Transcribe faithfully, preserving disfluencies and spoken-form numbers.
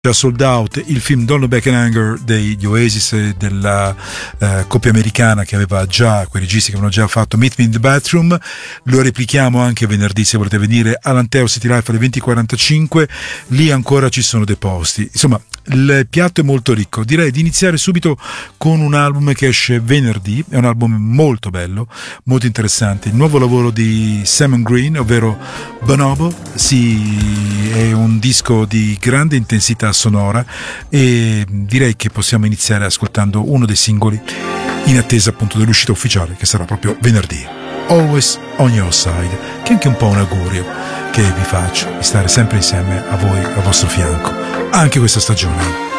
già sold out il film Don't Look Back in Anger degli Oasis, della eh, coppia americana che aveva già, quei registi che avevano già fatto Meet Me in the Bathroom. Lo replichiamo anche venerdì se volete venire all'Anteo City Life alle venti e quarantacinque, lì ancora ci sono dei posti. Insomma, il piatto è molto ricco. Direi di iniziare subito con un album che esce venerdì, è un album molto bello, molto interessante, il nuovo lavoro di Simon Green, ovvero Bonobo. Sì, è un disco di grande intensità sonora e direi che possiamo iniziare ascoltando uno dei singoli in attesa appunto dell'uscita ufficiale, che sarà proprio venerdì. Always on Your Side, che è anche un po' un augurio che vi faccio di stare sempre insieme a voi, al vostro fianco, anche questa stagione.